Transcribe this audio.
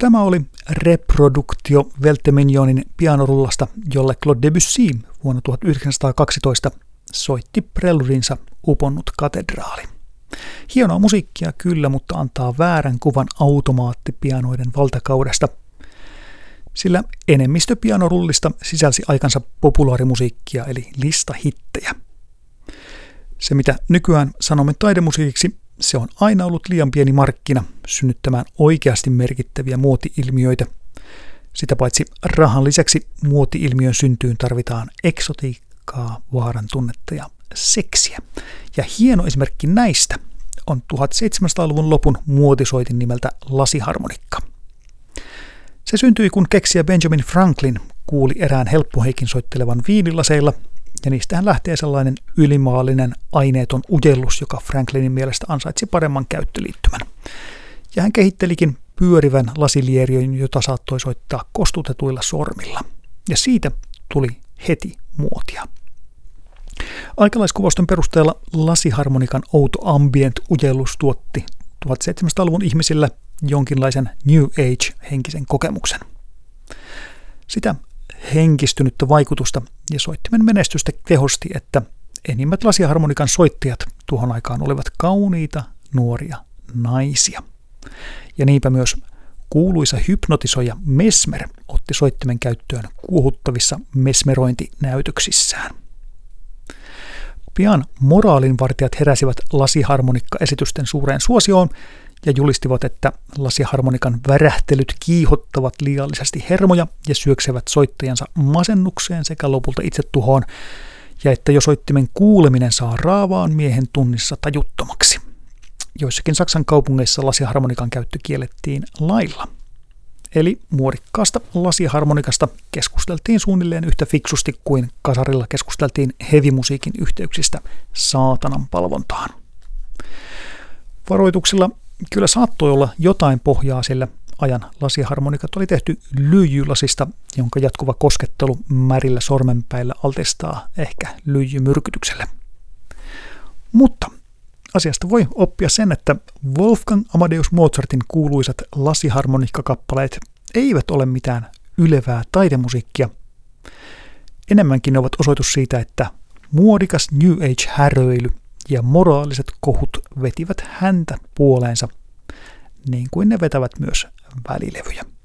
Tämä oli reproduktio Welteminionin pianorullasta, jolle Claude Debussy vuonna 1912 soitti preludinsa Uponnut katedraali. Hienoa musiikkia kyllä, mutta antaa väärän kuvan automaattipianoiden valtakaudesta, sillä enemmistö pianorullista sisälsi aikansa populaarimusiikkia eli listahittejä. Se mitä nykyään sanomme taidemusiikiksi, se on aina ollut liian pieni markkina synnyttämään oikeasti merkittäviä muoti-ilmiöitä. Sitä paitsi rahan lisäksi muoti-ilmiön syntyyn tarvitaan eksotiikkaa, vaaran tunnetta ja seksiä. Ja hieno esimerkki näistä on 1700-luvun lopun muotisoitin nimeltä lasiharmonikka. Se syntyi, kun keksijä Benjamin Franklin kuuli erään helppoheikin soittelevan viinilaseilla, ja niistähän lähtee sellainen ylimaallinen aineeton ujellus, joka Franklinin mielestä ansaitsi paremman käyttöliittymän. Ja hän kehittelikin pyörivän lasilieriön, jota saattoi soittaa kostutetuilla sormilla. Ja siitä tuli heti muotia. Aikalaiskuvausten perusteella lasiharmonikan outo ambient-ujellus tuotti 1700-luvun ihmisillä jonkinlaisen New Age-henkisen kokemuksen. Sitä henkistynyttä vaikutusta ja soittimen menestystä tehosti, että enimmät lasiharmonikan soittajat tuohon aikaan olivat kauniita, nuoria naisia. Ja niinpä myös kuuluisa hypnotisoija Mesmer otti soittimen käyttöön kuohuttavissa mesmerointinäytöksissään. Pian moraalinvartijat heräsivät lasiharmonikka-esitysten suureen suosioon ja julistivat, että lasiharmonikan värähtelyt kiihottavat liiallisesti hermoja ja syöksevät soittajansa masennukseen sekä lopulta itsetuhoon, ja että jo soittimen kuuleminen saa raavaan miehen tunnissa tajuttomaksi. Joissakin Saksan kaupungeissa lasiharmonikan käyttö kiellettiin lailla. Eli muodikkaasta lasiharmonikasta keskusteltiin suunnilleen yhtä fiksusti kuin kasarilla keskusteltiin hevimusiikin yhteyksistä saatanan palvontaan. Varoituksilla kyllä saattoi olla jotain pohjaa, sillä ajan lasiharmonikat oli tehty lyijylasista, jonka jatkuva koskettelu märillä sormenpäillä altistaa ehkä lyijymyrkytykselle. Mutta asiasta voi oppia sen, että Wolfgang Amadeus Mozartin kuuluisat lasiharmonikkakappaleet eivät ole mitään ylevää taidemusiikkia. Enemmänkin ne ovat osoitus siitä, että muodikas New Age-häröily ja moraaliset kohut vetivät häntä puoleensa, niin kuin ne vetävät myös välilevyjä.